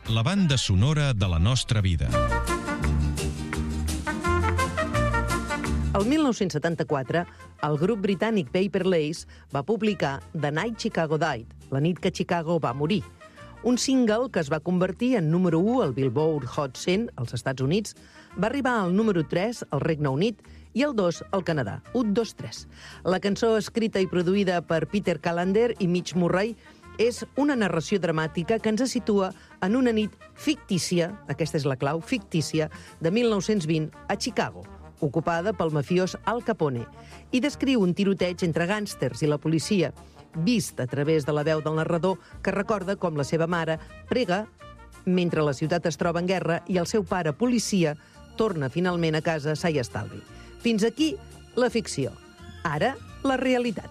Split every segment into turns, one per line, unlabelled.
la banda sonora de la nostra vida.
El 1974, el grup britànic Paper Lace va publicar The Night Chicago Died, la nit que Chicago va morir, un single que es va convertir en número 1 al Billboard Hot 100 als Estats Units, va arribar al número 3 al Regne Unit i el 2 al Canadà, 1, 2, 3. La cançó, escrita i produïda per Peter Callender i Mitch Murray, és una narració dramàtica que ens situa en una nit fictícia, aquesta és la clau, fictícia, de 1920 a Chicago, ocupada pel mafiós Al Capone, i descriu un tiroteig entre gàngsters i la policia, vist a través de la veu del narrador, que recorda com la seva mare prega mentre la ciutat es troba en guerra i el seu pare, policia, torna finalment a casa sa i estalvi. Fins aquí la ficció. Ara, la realitat.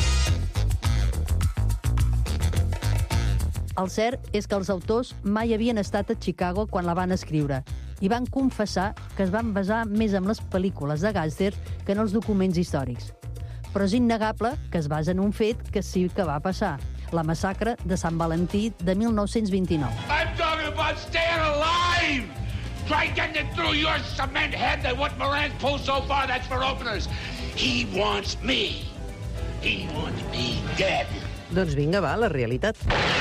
El cert és que els autors mai havien estat a Chicago quan la van escriure i van confessar que es van basar més en les pel·lícules de gàngsters que en els documents històrics. Però és innegable que es basa en un fet que sí que va passar, la massacre de Sant Valentí de 1929.
I'm talking about staying alive! Try getting it through your cement head that what Moran's pulled so far, that's for openers. He wants me. He wants me dead.
Doncs vinga, va, la realitat.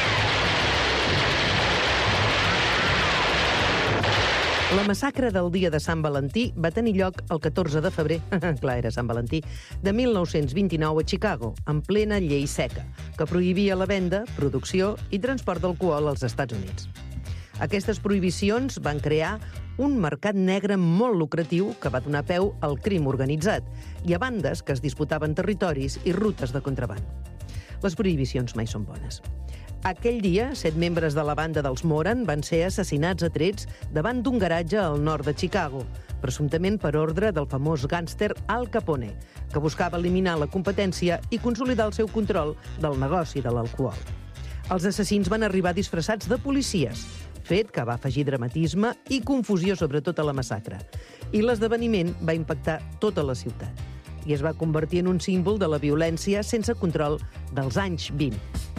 La massacre del dia de Sant Valentí va tenir lloc el 14 de febrer, clar, era Sant Valentí, de 1929 a Chicago, en plena llei seca, que prohibia la venda, producció i transport d'alcohol als Estats Units. Aquestes prohibicions van crear un mercat negre molt lucratiu que va donar peu al crim organitzat i a bandes que es disputaven territoris i rutes de contraban. Les prohibicions mai són bones. Aquell dia, 7 membres de la banda dels Moran van ser assassinats a trets davant d'un garatge al nord de Chicago, presumptament per ordre del famós gàngster Al Capone, que buscava eliminar la competència i consolidar el seu control del negoci de l'alcohol. Els assassins van arribar disfressats de policies, fet que va afegir dramatisme i confusió sobretot a la massacre. I l'esdeveniment va impactar tota la ciutat i es va convertir en un símbol de la violència sense control dels anys 20.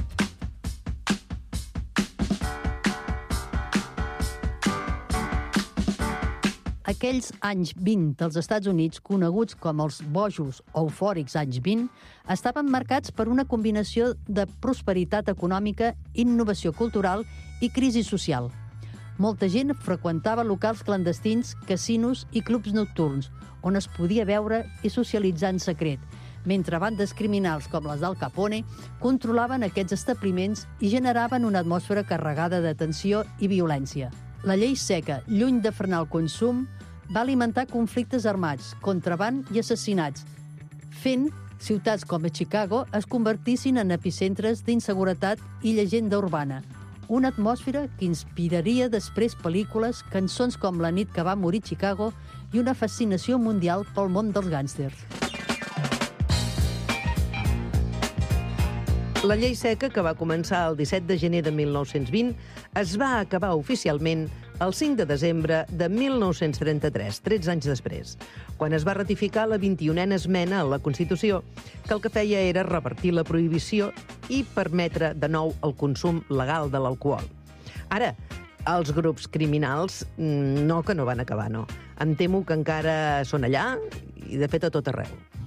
Aquells anys 20 dels Estats Units, coneguts com els bojos o eufòrics anys 20, estaven marcats per una combinació de prosperitat econòmica, innovació cultural i crisi social. Molta gent freqüentava locals clandestins, casinos i clubs nocturns, on es podia veure i socialitzar en secret, mentre bandes criminals com les d'Al Capone controlaven aquests establiments i generaven una atmosfera carregada de tensió i violència. La llei seca, lluny de frenar el consum, va alimentar conflictes armats, contraban i assassinats, fent ciutats com Chicago es convertissin en epicentres d'inseguretat i llegenda urbana, una atmosfera que inspiraria després pel·lícules, cançons com La nit que va morir Chicago i una fascinació mundial pel món dels gàngsters.
La llei seca, que va començar el 17 de gener de 1920, es va acabar oficialment el 5 de desembre de 1933, 13 anys després, quan es va ratificar la 21a esmena a la Constitució, que el que feia era revertir la prohibició i permetre de nou el consum legal de l'alcohol. Ara, els grups criminals no van acabar, no. Em temo que encara són allà i, de fet, a tot arreu.